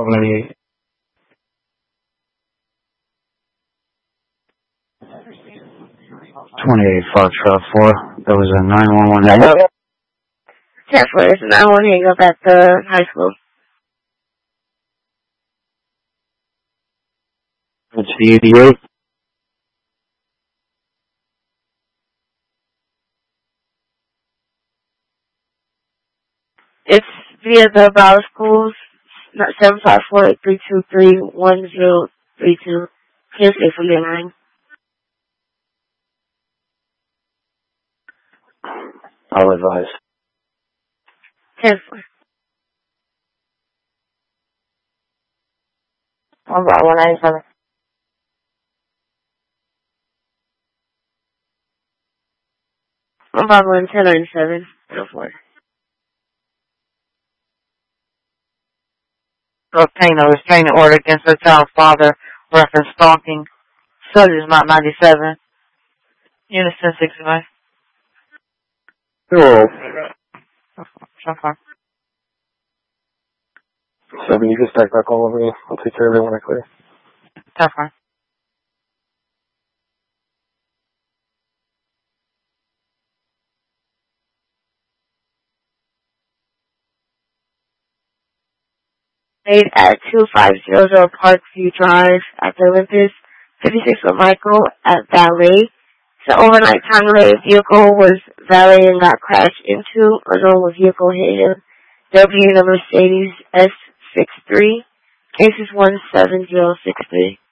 1288. 28 Foxtrot 4. That was a 911 hang up. 10-4, there's a 911 hang up at the high school. It's the UDA. It's via the Bauer Schools, 754-323-1032. Can't stay from their line. I'll advise. 10-4. I'm about 197. I'm about 1097. 10-4. Obtain a restraining order against her child's father, reference stalking. Subject is not 97. Unit 1065. Hello. So far. 7, you can stack back all over me. I'll take care of it when I clear. So far. Made at 2500 Parkview Drive at the Olympus. 56 with Michael at valet. The overnight time delay vehicle was valet and got crashed into. A normal vehicle hit him. W number Mercedes S63. Case is 17063.